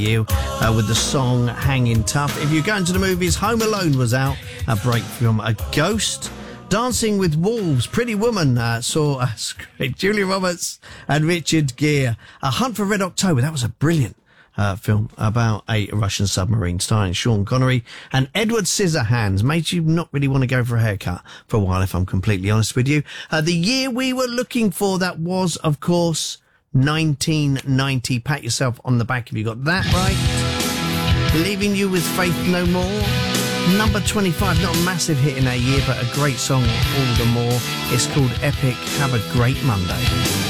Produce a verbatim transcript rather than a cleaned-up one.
you uh, with the song Hanging Tough. If you're going to the movies, Home Alone was out, a break from A Ghost. Dancing with Wolves, Pretty Woman, uh, saw uh, Julia Roberts and Richard Gere. A Hunt for Red October, that was a brilliant uh, film about a Russian submarine starring Sean Connery. And Edward Scissorhands made you not really want to go for a haircut for a while, if I'm completely honest with you. Uh, the year we were looking for, that was, of course, nineteen ninety. Pat yourself on the back if you got that right. Leaving You with Faith No More. Number twenty-five, not a massive hit in our year, but a great song all the more. It's called Epic. Have a great Monday.